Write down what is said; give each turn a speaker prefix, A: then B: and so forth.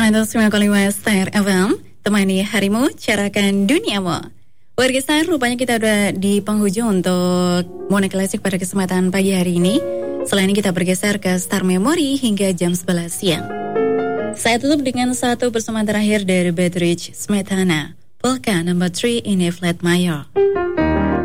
A: 105,5 Star FM, temani harimu, carakan duniamu. Warga Star, rupanya kita udah di penghujung untuk Mono Klasik pada kesempatan pagi hari ini. Selain kita bergeser ke Star Memory hingga jam 11 siang. Saya tutup dengan satu persembahan terakhir dari Bedrich Smetana, Polka No. 3 in A Flat Major.